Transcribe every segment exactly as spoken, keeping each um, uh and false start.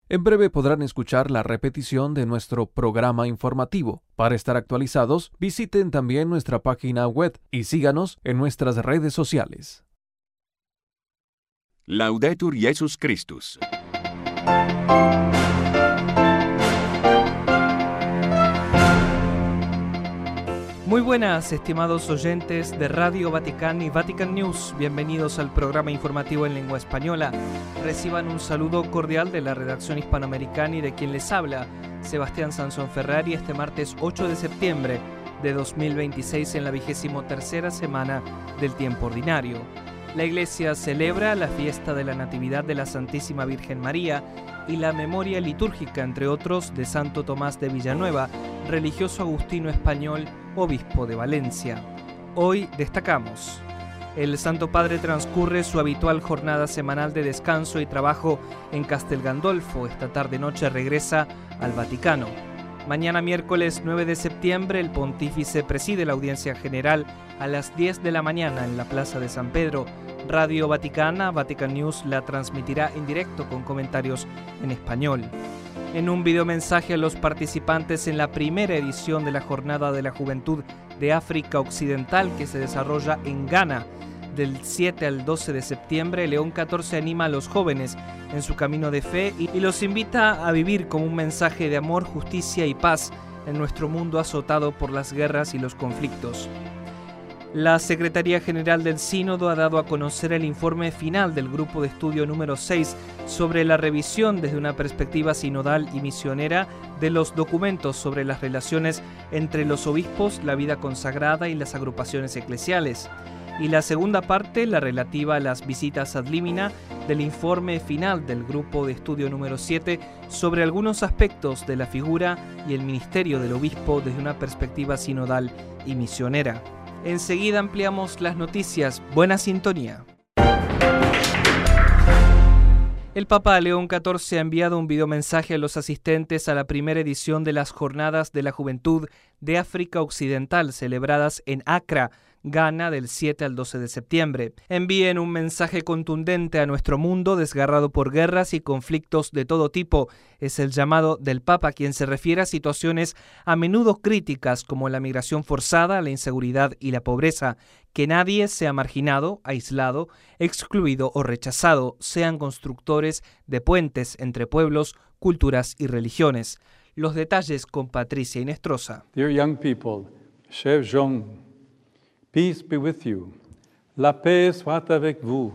En breve podrán escuchar la repetición de nuestro programa informativo. Para estar actualizados, visiten también nuestra página web y síganos en nuestras redes sociales. Laudetur Jesus Christus. Muy buenas, estimados oyentes de Radio Vaticán y Vatican News. Bienvenidos al programa informativo en lengua española. Reciban un saludo cordial de la redacción hispanoamericana y de quien les habla, Sebastián Sansón Ferrari, este martes ocho de septiembre de dos mil veintiséis, en la vigésimo tercera semana del tiempo ordinario. La Iglesia celebra la fiesta de la Natividad de la Santísima Virgen María y la memoria litúrgica, entre otros, de Santo Tomás de Villanueva, religioso agustino español, obispo de Valencia. Hoy destacamos: el Santo Padre transcurre su habitual jornada semanal de descanso y trabajo en Castel Gandolfo. Esta tarde-noche regresa al Vaticano. Mañana miércoles nueve de septiembre el pontífice preside la audiencia general a las diez de la mañana en la Plaza de San Pedro. Radio Vaticana, Vatican News, la transmitirá en directo con comentarios en español. En un videomensaje a los participantes en la primera edición de la Jornada de la Juventud de África Occidental, que se desarrolla en Ghana del siete al doce de septiembre, León catorce anima a los jóvenes en su camino de fe y los invita a vivir como un mensaje de amor, justicia y paz en nuestro mundo azotado por las guerras y los conflictos. La Secretaría General del Sínodo ha dado a conocer el informe final del Grupo de Estudio número seis sobre la revisión desde una perspectiva sinodal y misionera de los documentos sobre las relaciones entre los obispos, la vida consagrada y las agrupaciones eclesiales. Y la segunda parte, la relativa a las visitas ad limina, del informe final del Grupo de Estudio número siete sobre algunos aspectos de la figura y el ministerio del obispo desde una perspectiva sinodal y misionera. Enseguida ampliamos las noticias. Buena sintonía. El Papa León catorce ha enviado un videomensaje a los asistentes a la primera edición de las Jornadas de la Juventud de África Occidental, celebradas en Accra, Ghana, del siete al doce de septiembre. Envíen un mensaje contundente a nuestro mundo desgarrado por guerras y conflictos de todo tipo. Es el llamado del Papa, quien se refiere a situaciones a menudo críticas como la migración forzada, la inseguridad y la pobreza. Que nadie sea marginado, aislado, excluido o rechazado. Sean constructores de puentes entre pueblos, culturas y religiones. Los detalles con Patricia Inestrosa. Dear young people, cher Jean, peace be with you. La paix soit avec vous.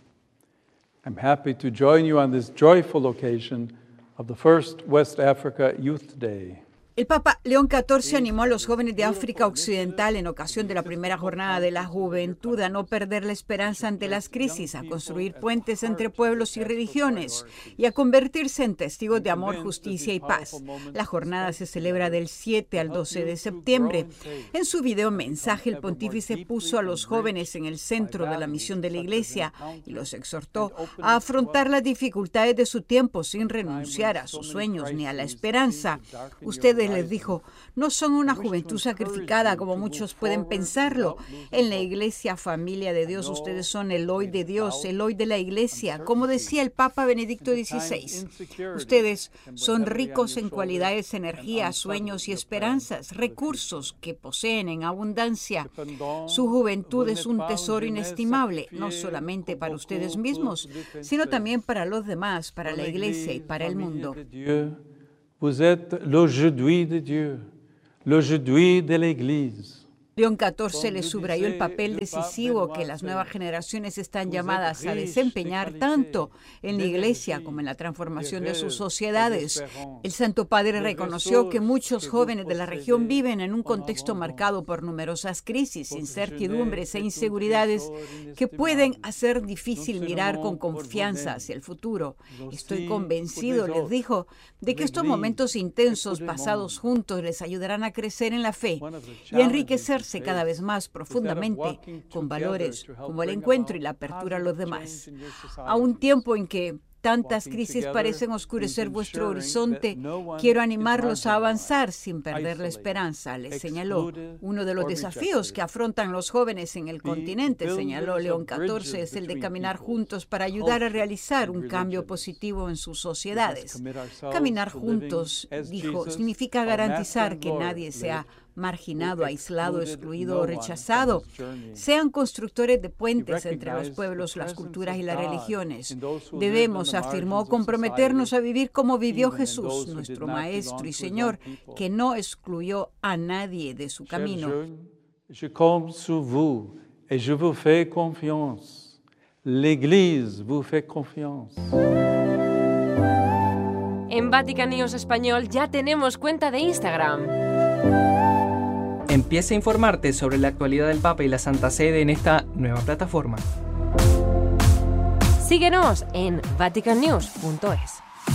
I'm happy to join you on this joyful occasion of the first West Africa Youth Day. El Papa León catorce animó a los jóvenes de África Occidental en ocasión de la primera jornada de la juventud a no perder la esperanza ante las crisis, a construir puentes entre pueblos y religiones y a convertirse en testigos de amor, justicia y paz. La jornada se celebra del siete al doce de septiembre. En su video mensaje, el pontífice puso a los jóvenes en el centro de la misión de la Iglesia y los exhortó a afrontar las dificultades de su tiempo sin renunciar a sus sueños ni a la esperanza. Ustedes, les dijo, no son una juventud sacrificada como muchos pueden pensarlo. En la Iglesia, familia de Dios, ustedes son el hoy de Dios, el hoy de la Iglesia, como decía el Papa Benedicto dieciséis. Ustedes son ricos en cualidades, energías, sueños y esperanzas, recursos que poseen en abundancia. Su juventud es un tesoro inestimable, no solamente para ustedes mismos, sino también para los demás, para la Iglesia y para el mundo. Vous êtes l'aujourd'hui de Dieu, l'aujourd'hui de l'Église. León catorce le subrayó el papel decisivo que las nuevas generaciones están llamadas a desempeñar tanto en la Iglesia como en la transformación de sus sociedades. El Santo Padre reconoció que muchos jóvenes de la región viven en un contexto marcado por numerosas crisis, incertidumbres e inseguridades que pueden hacer difícil mirar con confianza hacia el futuro. Estoy convencido, les dijo, de que estos momentos intensos pasados juntos les ayudarán a crecer en la fe y a enriquecerse cada vez más profundamente con valores como el encuentro y la apertura a los demás. A un tiempo en que Tantas crisis parecen oscurecer vuestro horizonte. Quiero animarlos a avanzar sin perder la esperanza, les señaló. Uno de los desafíos que afrontan los jóvenes en el continente, señaló León catorce, es el de caminar juntos para ayudar a realizar un cambio positivo en sus sociedades. Caminar juntos, dijo, significa garantizar que nadie sea marginado, aislado, excluido o rechazado. Sean constructores de puentes entre los pueblos, las culturas y las religiones. Debemos, afirmó, comprometernos a vivir como vivió Jesús, nuestro Maestro y Señor, que no excluyó a nadie de su camino. Je compte sur vous et je vous fais confiance. L'Église vous fait confiance. En Vatican News Español ya tenemos cuenta de Instagram. Empieza a informarte sobre la actualidad del Papa y la Santa Sede en esta nueva plataforma. Síguenos en vatican news punto es.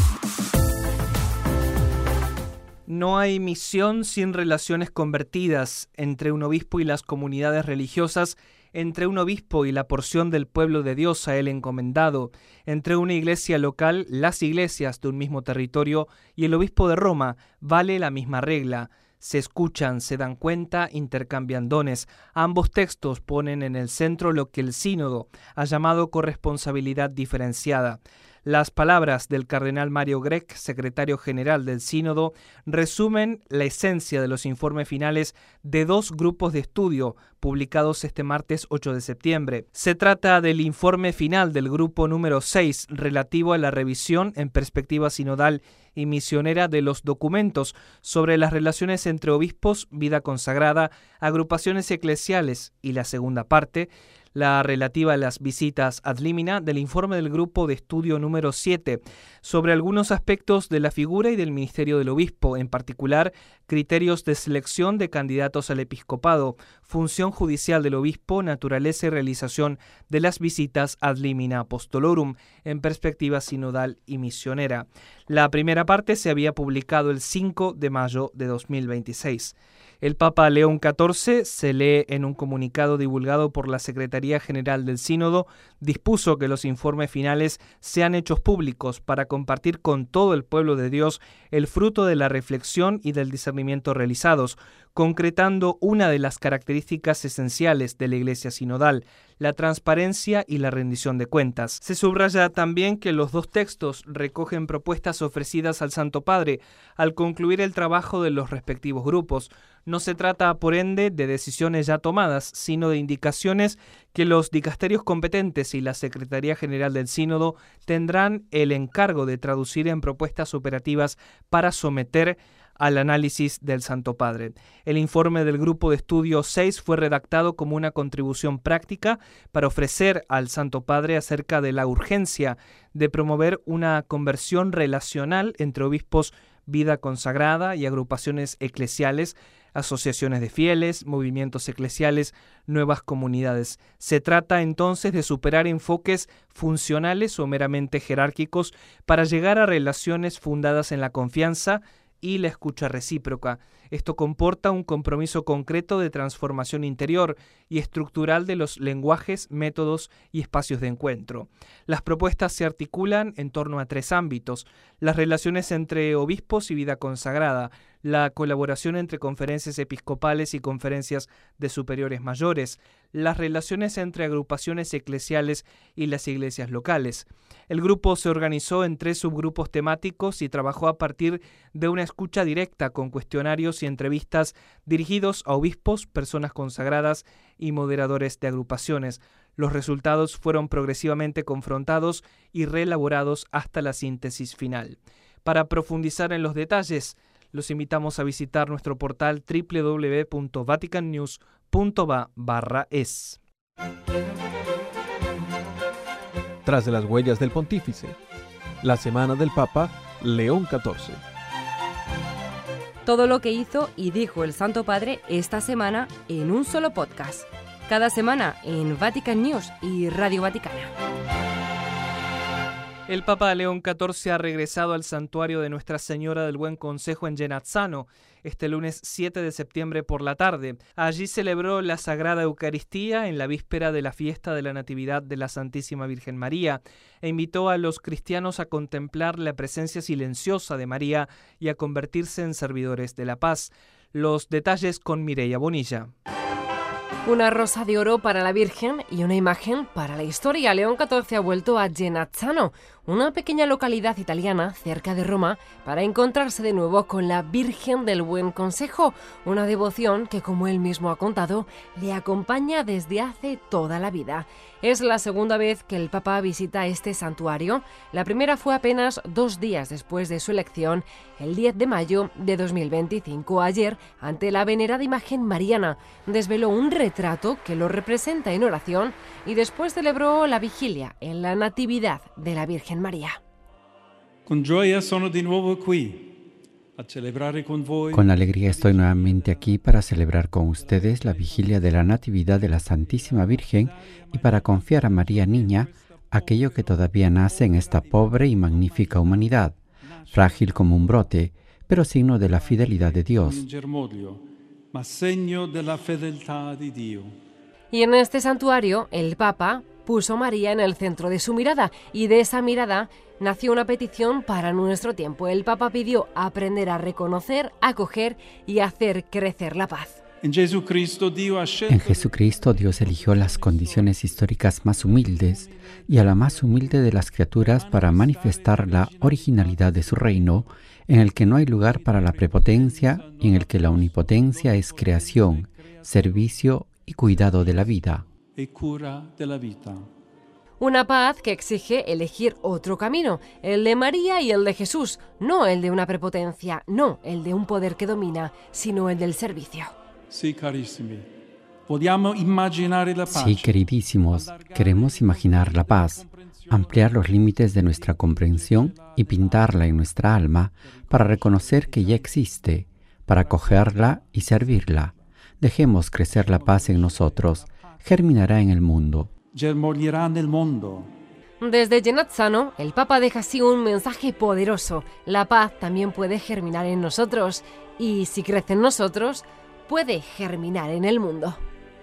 No hay misión sin relaciones convertidas entre un obispo y las comunidades religiosas, entre un obispo y la porción del pueblo de Dios a él encomendado, entre una iglesia local, las iglesias de un mismo territorio y el obispo de Roma, vale la misma regla. Se escuchan, se dan cuenta, intercambian dones. Ambos textos ponen en el centro lo que el sínodo ha llamado corresponsabilidad diferenciada. Las palabras del cardenal Mario Grech, secretario general del sínodo, resumen la esencia de los informes finales de dos grupos de estudio publicados este martes ocho de septiembre. Se trata del informe final del grupo número seis relativo a la revisión en perspectiva sinodal y misionera de los documentos sobre las relaciones entre obispos, vida consagrada, agrupaciones eclesiales, y la segunda parte, la relativa a las visitas ad limina, del informe del grupo de estudio número siete, sobre algunos aspectos de la figura y del ministerio del obispo, en particular criterios de selección de candidatos al episcopado, función judicial del obispo, naturaleza y realización de las visitas ad limina apostolorum, en perspectiva sinodal y misionera. La primera parte se había publicado el cinco de mayo de dos mil veintiséis. El Papa León catorce, se lee en un comunicado divulgado por la Secretaría General del Sínodo, dispuso que los informes finales sean hechos públicos para compartir con todo el pueblo de Dios el fruto de la reflexión y del discernimiento realizados, concretando una de las características esenciales de la Iglesia sinodal, la transparencia y la rendición de cuentas. Se subraya también que los dos textos recogen propuestas ofrecidas al Santo Padre al concluir el trabajo de los respectivos grupos. No se trata, por ende, de decisiones ya tomadas, sino de indicaciones que los dicasterios competentes y la Secretaría General del Sínodo tendrán el encargo de traducir en propuestas operativas para someter al análisis del Santo Padre. El informe del Grupo de Estudio seis fue redactado como una contribución práctica para ofrecer al Santo Padre acerca de la urgencia de promover una conversión relacional entre obispos, vida consagrada y agrupaciones eclesiales, asociaciones de fieles, movimientos eclesiales, nuevas comunidades. Se trata entonces de superar enfoques funcionales o meramente jerárquicos para llegar a relaciones fundadas en la confianza y la escucha recíproca. Esto comporta un compromiso concreto de transformación interior y estructural de los lenguajes, métodos y espacios de encuentro. Las propuestas se articulan en torno a tres ámbitos: las relaciones entre obispos y vida consagrada, la colaboración entre conferencias episcopales y conferencias de superiores mayores, las relaciones entre agrupaciones eclesiales y las iglesias locales. El grupo se organizó en tres subgrupos temáticos y trabajó a partir de una escucha directa con cuestionarios y entrevistas dirigidos a obispos, personas consagradas y moderadores de agrupaciones. Los resultados fueron progresivamente confrontados y reelaborados hasta la síntesis final. Para profundizar en los detalles, los invitamos a visitar nuestro portal doble u doble u doble u punto vatican news punto va barra es. Tras de las huellas del pontífice, la semana del Papa León catorce. Todo lo que hizo y dijo el Santo Padre esta semana en un solo podcast. Cada semana en Vatican News y Radio Vaticana. El Papa León catorce ha regresado al santuario de Nuestra Señora del Buen Consejo en Genazzano este lunes siete de septiembre por la tarde. Allí celebró la Sagrada Eucaristía en la víspera de la fiesta de la Natividad de la Santísima Virgen María e invitó a los cristianos a contemplar la presencia silenciosa de María y a convertirse en servidores de la paz. Los detalles con Mireia Bonilla. Una rosa de oro para la Virgen y una imagen para la historia. León catorce ha vuelto a Genazzano, una pequeña localidad italiana cerca de Roma, para encontrarse de nuevo con la Virgen del Buen Consejo, una devoción que, como él mismo ha contado, le acompaña desde hace toda la vida. Es la segunda vez que el Papa visita este santuario. La primera fue apenas dos días después de su elección, el diez de mayo de dos mil veinticinco. Ayer, ante la venerada imagen mariana, desveló un retrato que lo representa en oración y después celebró la vigilia en la Natividad de la Virgen María. Con gioia sono di nuovo qui a celebrare con voi. Con alegría estoy nuevamente aquí para celebrar con ustedes la vigilia de la Natividad de la Santísima Virgen y para confiar a María Niña aquello que todavía nace en esta pobre y magnífica humanidad, frágil como un brote, pero signo de la fidelidad de Dios. Ma segno della fedeltà di Dio. Y en este santuario, el Papa puso a María en el centro de su mirada, y de esa mirada nació una petición para nuestro tiempo. El Papa pidió aprender a reconocer, acoger y hacer crecer la paz. En Jesucristo, Dio ha scelto... En Jesucristo Dios eligió las condiciones históricas más humildes y a la más humilde de las criaturas para manifestar la originalidad de su reino, en el que no hay lugar para la prepotencia y en el que la omnipotencia es creación, servicio y cuidado de la vida. E cura della vita. Una paz que exige elegir otro camino, el de María y el de Jesús, no el de una prepotencia, no el de un poder que domina, sino el del servicio. Sí, carissimi. Vogliamo immaginare la pace. Sí, queridísimos, queremos imaginar la paz, ampliar los límites de nuestra comprensión y pintarla en nuestra alma para reconocer que ya existe, para acogerla y servirla. Dejemos crecer la paz en nosotros, germinará en el mundo. Germoglierà nel mondo. Desde Genazzano, el Papa deja así un mensaje poderoso. La paz también puede germinar en nosotros y, si crece en nosotros, puede germinar en el mundo.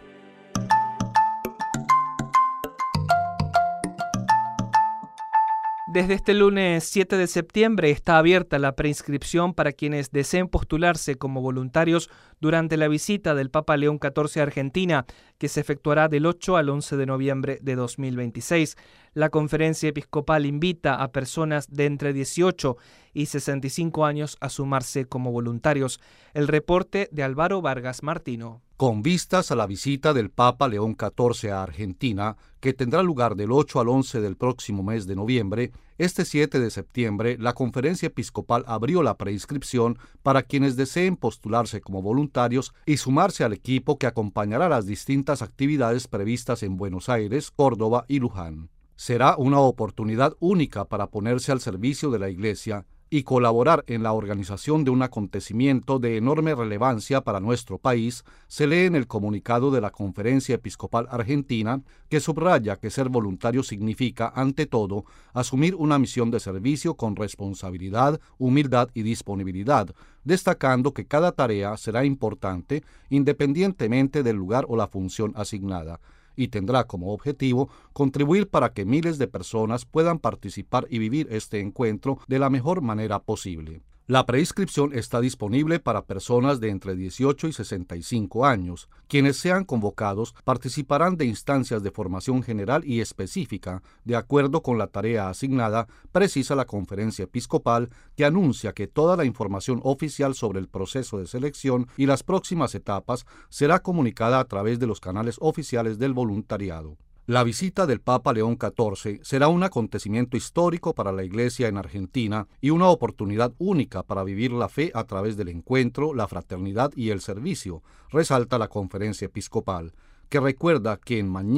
Desde este lunes siete de septiembre está abierta la preinscripción para quienes deseen postularse como voluntarios durante la visita del Papa León catorce a Argentina, que se efectuará del ocho al once de noviembre de dos mil veintiséis. La conferencia episcopal invita a personas de entre dieciocho y sesenta y cinco años a sumarse como voluntarios. El reporte de Álvaro Vargas Martino. Con vistas a la visita del Papa León catorce a Argentina, que tendrá lugar del ocho al once del próximo mes de noviembre, este siete de septiembre la Conferencia Episcopal abrió la preinscripción para quienes deseen postularse como voluntarios y sumarse al equipo que acompañará las distintas actividades previstas en Buenos Aires, Córdoba y Luján. Será una oportunidad única para ponerse al servicio de la Iglesia y colaborar en la organización de un acontecimiento de enorme relevancia para nuestro país, se lee en el comunicado de la Conferencia Episcopal Argentina, que subraya que ser voluntario significa, ante todo, asumir una misión de servicio con responsabilidad, humildad y disponibilidad, destacando que cada tarea será importante independientemente del lugar o la función asignada, y tendrá como objetivo contribuir para que miles de personas puedan participar y vivir este encuentro de la mejor manera posible. La preinscripción está disponible para personas de entre dieciocho y sesenta y cinco años. Quienes sean convocados participarán de instancias de formación general y específica, de acuerdo con la tarea asignada, precisa la Conferencia Episcopal, que anuncia que toda la información oficial sobre el proceso de selección y las próximas etapas será comunicada a través de los canales oficiales del voluntariado. La visita del Papa León catorce será un acontecimiento histórico para la Iglesia en Argentina y una oportunidad única para vivir la fe a través del encuentro, la fraternidad y el servicio, resalta la Conferencia Episcopal, que recuerda que en Mañana